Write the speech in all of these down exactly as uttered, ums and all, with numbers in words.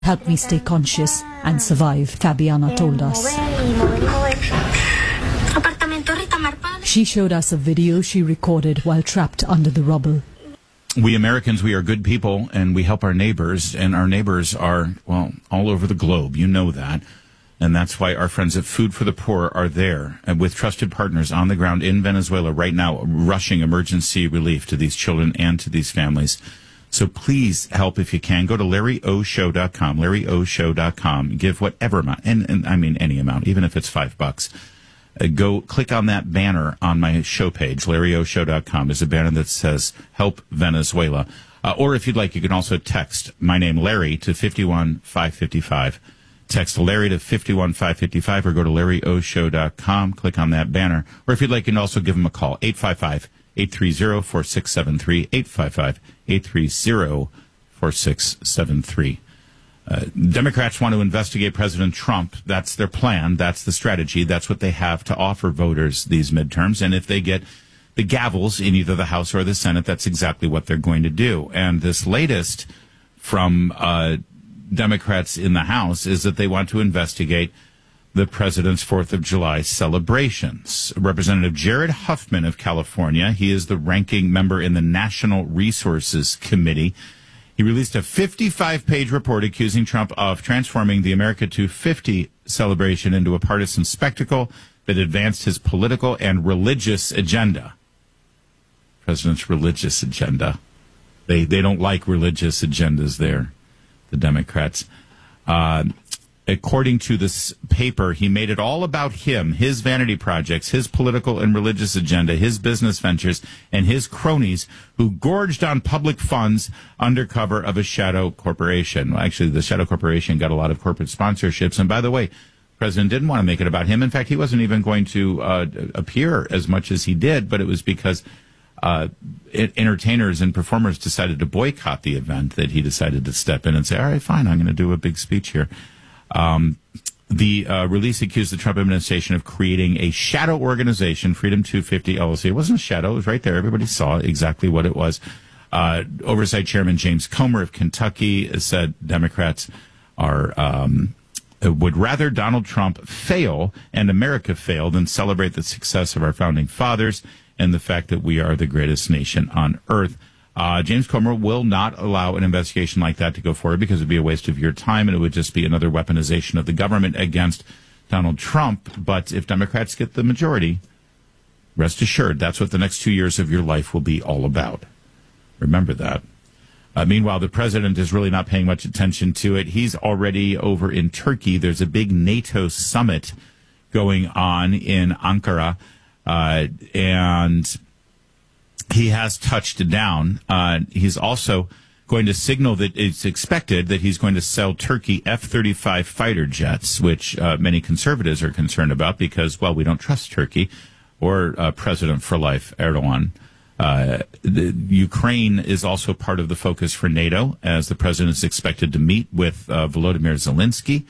helped me stay conscious and survive, Fabiana told us. She showed us a video she recorded while trapped under the rubble. We Americans, we are good people, and we help our neighbors, and our neighbors are, well, all over the globe. You know that. And that's why our friends at Food for the Poor are there, and with trusted partners on the ground in Venezuela right now, rushing emergency relief to these children and to these families. So please help if you can. Go to larry o show dot com, larry o show dot com. Give whatever amount, and, and I mean any amount, even if it's five bucks. Uh, go click on that banner on my show page, larry o show dot com. There's a banner that says Help Venezuela. Uh, or if you'd like, you can also text my name, Larry, to five one five five five. Text Larry to five one five five five or go to larry o show dot com. Click on that banner. Or if you'd like, you can also give them a call, eight five five, eight three zero, four six seven three, eight five five, eight three zero, four six seven three. Uh, Democrats want to investigate President Trump. That's their plan. That's the strategy. That's what they have to offer voters these midterms. And if they get the gavels in either the House or the Senate, that's exactly what they're going to do. And this latest from uh, Democrats in the House is that they want to investigate the president's fourth of July celebrations. Representative Jared Huffman of California, he is the ranking member in the National Resources Committee. He released a fifty-five page report accusing Trump of transforming the America two fifty celebration into a partisan spectacle that advanced his political and religious agenda. President's religious agenda. They, they don't like religious agendas there. The Democrats. Uh, according to this paper, he made it all about him, his vanity projects, his political and religious agenda, his business ventures, and his cronies who gorged on public funds under cover of a shadow corporation. Well, actually, the shadow corporation got a lot of corporate sponsorships. And by the way, the president didn't want to make it about him. In fact, he wasn't even going to uh, appear as much as he did, but it was because Uh, entertainers and performers decided to boycott the event that he decided to step in and say, all right, fine, I'm going to do a big speech here. Um, the uh, release accused the Trump administration of creating a shadow organization, Freedom two fifty L L C. It wasn't a shadow. It was right there. Everybody saw exactly what it was. Uh, Oversight Chairman James Comer of Kentucky said Democrats are um, would rather Donald Trump fail and America fail than celebrate the success of our founding fathers and the fact that we are the greatest nation on earth. Uh, James Comer will not allow an investigation like that to go forward because it would be a waste of your time and it would just be another weaponization of the government against Donald Trump. But if Democrats get the majority, rest assured, that's what the next two years of your life will be all about. Remember that. Uh, meanwhile, the president is really not paying much attention to it. He's already over in Turkey. There's a big NATO summit going on in Ankara. Uh, and he has touched down. Uh, he's also going to signal that it's expected that he's going to sell Turkey F thirty-five fighter jets, which uh, many conservatives are concerned about because, well, we don't trust Turkey or uh, President for life, Erdogan. Uh, the, Ukraine is also part of the focus for NATO, as the president is expected to meet with uh, Volodymyr Zelensky.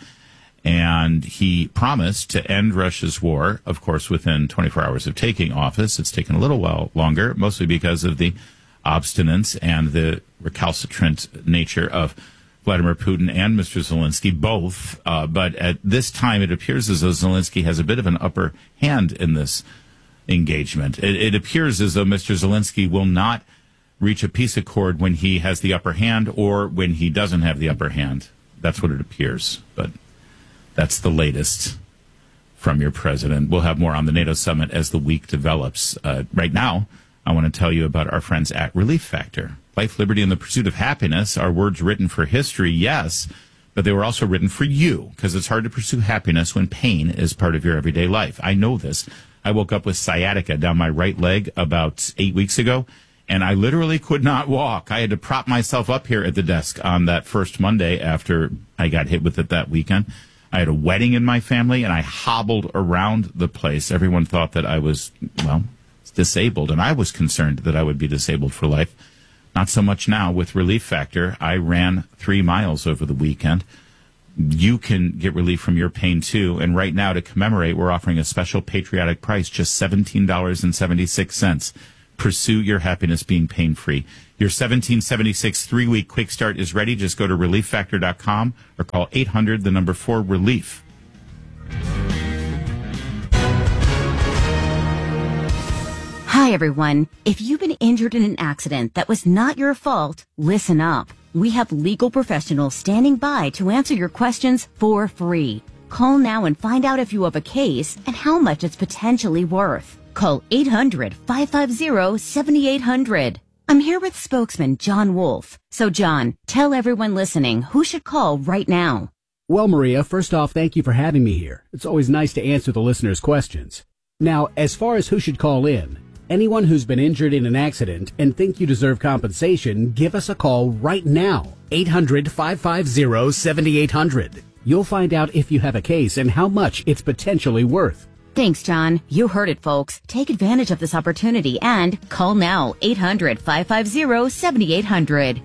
And he promised to end Russia's war, of course, within twenty-four hours of taking office. It's taken a little while longer, mostly because of the obstinance and the recalcitrant nature of Vladimir Putin and Mister Zelensky, both. Uh, but at this time, it appears as though Zelensky has a bit of an upper hand in this engagement. It, it appears as though Mister Zelensky will not reach a peace accord when he has the upper hand or when he doesn't have the upper hand. That's what it appears. But that's the latest from your president. We'll have more on the NATO summit as the week develops. Uh, right now, I want to tell you about our friends at Relief Factor. Life, liberty, and the pursuit of happiness are words written for history, yes, but they were also written for you, because it's hard to pursue happiness when pain is part of your everyday life. I know this. I woke up with sciatica down my right leg about eight weeks ago, and I literally could not walk. I had to prop myself up here at the desk on that first Monday after I got hit with it that weekend. I had a wedding in my family, and I hobbled around the place. Everyone thought that I was, well, disabled, and I was concerned that I would be disabled for life. Not so much now with Relief Factor. I ran three miles over the weekend. You can get relief from your pain, too. And right now, to commemorate, we're offering a special patriotic price, just seventeen dollars and seventy-six cents Pursue your happiness being pain-free. Your seventeen seventy-six three-week quick start is ready. Just go to relief factor dot com or call eight hundred, the number four, relief. Hi, everyone. If you've been injured in an accident that was not your fault, listen up. We have legal professionals standing by to answer your questions for free. Call now and find out if you have a case and how much it's potentially worth. Call eight hundred, five five zero, seven eight hundred. I'm here with spokesman John Wolf. So, John, tell everyone listening who should call right now. Well, Maria, first off, thank you for having me here. It's always nice to answer the listeners' questions. Now, as far as who should call in, anyone who's been injured in an accident and think you deserve compensation, give us a call right now. eight hundred, five five zero, seven eight hundred. You'll find out if you have a case and how much it's potentially worth. Thanks, John. You heard it, folks. Take advantage of this opportunity and call now. eight hundred, five five zero, seven eight hundred.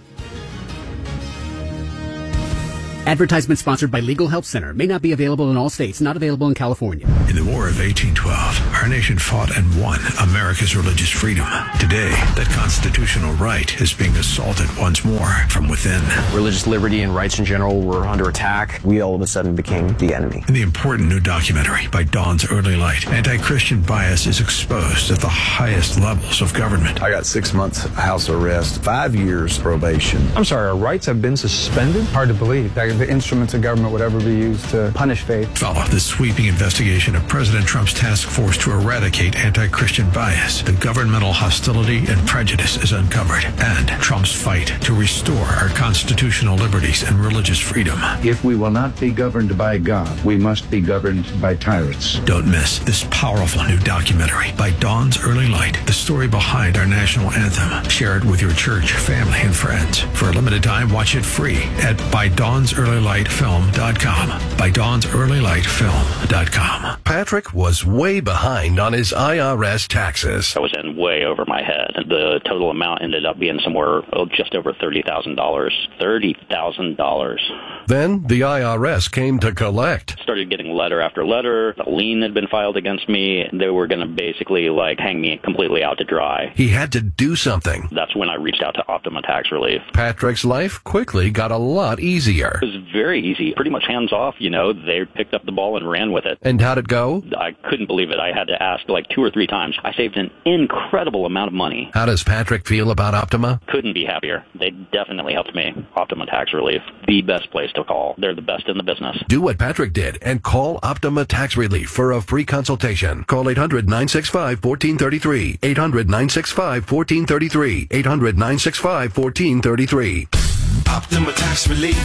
Advertisement sponsored by Legal Help Center. May not be available in all states. Not available in California. In the War of eighteen twelve, our nation fought and won America's religious freedom. Today, that constitutional right is being assaulted once more from within. Religious liberty and rights in general were under attack. We all of a sudden became the enemy. In the important new documentary by Dawn's Early Light, anti-Christian bias is exposed at the highest levels of government. I got six months house arrest, five years probation. I'm sorry, our rights have been suspended? Hard to believe. That the instruments of government would ever be used to punish faith. Follow the sweeping investigation of President Trump's task force to eradicate anti-Christian bias. The governmental hostility and prejudice is uncovered, and Trump's fight to restore our constitutional liberties and religious freedom. If we will not be governed by God, we must be governed by tyrants. Don't miss this powerful new documentary by Dawn's Early Light, the story behind our national anthem. Share it with your church, family, and friends. For a limited time, watch it free at by Dawn's Early Light Film dot com. By Dawn's Early Light Film dot com. Patrick was way behind on his I R S taxes. I was in way over my head. The total amount ended up being somewhere oh, just over thirty thousand dollars. thirty thousand dollars. Then the I R S came to collect. Started getting letter after letter. A lien had been filed against me. They were going to basically like hang me completely out to dry. He had to do something. That's when I reached out to Optima Tax Relief. Patrick's life quickly got a lot easier. It was very easy, pretty much hands off, you know. They picked up the ball and ran with it. And how'd it go? I couldn't believe it. I had to ask like two or three times. I saved an incredible amount of money. How does Patrick feel about Optima? Couldn't be happier. They definitely helped me. Optima Tax Relief, the best place to call. They're the best in the business. Do what Patrick did and call Optima Tax Relief for a free consultation. Call eight hundred, nine six five, one four three three. eight hundred, nine six five, one four three three. eight hundred, nine six five, one four three three. Optima Tax Relief.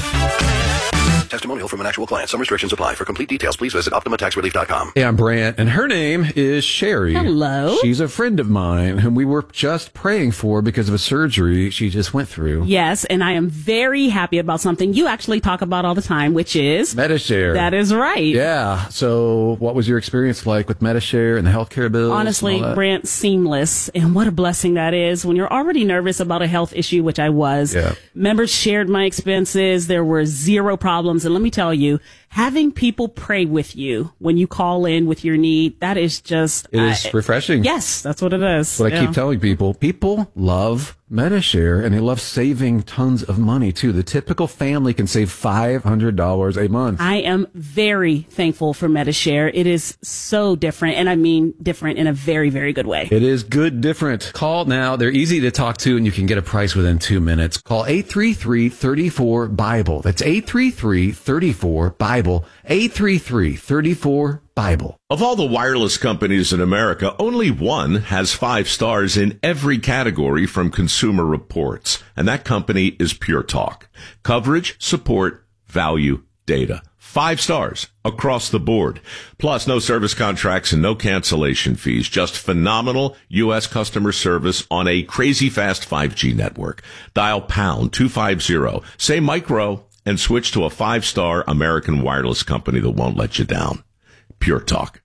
Testimonial from an actual client. Some restrictions apply. For complete details, please visit optima tax relief dot com. Hey, I'm Brant, and her name is Sherry. Hello. She's a friend of mine whom we were just praying for because of a surgery she just went through. Yes, and I am very happy about something you actually talk about all the time, which is Medi-Share. That is right. Yeah. So what was your experience like with Medi-Share and the healthcare bills? Honestly, Brant, seamless. And what a blessing that is when you're already nervous about a health issue, which I was. Yeah. Members shared my expenses. There were zero problems. And let me tell you, having people pray with you when you call in with your need, that is just... It is uh, refreshing. Yes, that's what it is. What yeah. I keep telling people, people love Medi-Share, and they love saving tons of money, too. The typical family can save five hundred dollars a month. I am very thankful for Medi-Share. It is so different, and I mean different in a very, very good way. It is good different. Call now. They're easy to talk to, and you can get a price within two minutes. Call eight three three, three four, Bible. That's eight three three, three four, Bible. eight three three, three four, Bible. Of all the wireless companies in America, only one has five stars in every category from Consumer Reports, and that company is Pure Talk. Coverage, support, value, data. Five stars across the board. Plus, no service contracts and no cancellation fees. Just phenomenal U S customer service on a crazy fast five G network. Dial pound two fifty, say micro, and switch to a five-star American wireless company that won't let you down. Pure Talk.